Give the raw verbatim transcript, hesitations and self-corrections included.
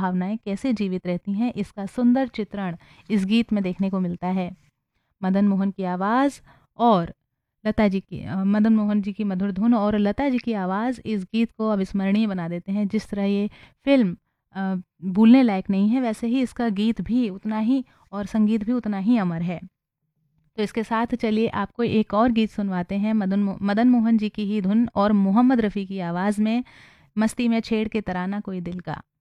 भावनाएं कैसे जीवित रहती हैं, इसका सुंदर चित्रण इस गीत में देखने को मिलता है। मदन मोहन की आवाज़ और लता जी की अ, मदन मोहन जी की मधुर धुन और लता जी की आवाज़ इस गीत को अविस्मरणीय बना देते हैं। जिस तरह ये फिल्म अ, भूलने लायक नहीं है, वैसे ही इसका गीत भी उतना ही और संगीत भी उतना ही अमर है। तो इसके साथ चलिए आपको एक और गीत सुनवाते हैं, मदन मो, मदन मोहन जी की ही धुन और मोहम्मद रफ़ी की आवाज़ में, मस्ती में छेड़ के तराना कोई दिल का।